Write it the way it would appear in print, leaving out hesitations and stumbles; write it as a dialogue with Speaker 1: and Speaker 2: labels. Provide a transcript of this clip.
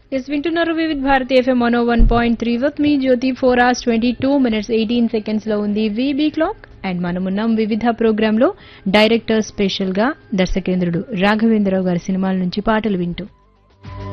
Speaker 1: Yes వింటున్నారు Vividh Bharati FM 101.3 with me Jyothi 4 hours 22 minutes 18 seconds లో ఉంది వీబీ క్లాక్. అండ్ మనమున్నాం వివిధ ప్రోగ్రామ్ లో డైరెక్టర్ స్పెషల్ గా దర్శకేంద్రుడు రాఘవేంద్రరావు గారి సినిమాల నుంచి పాటలు వింటూ.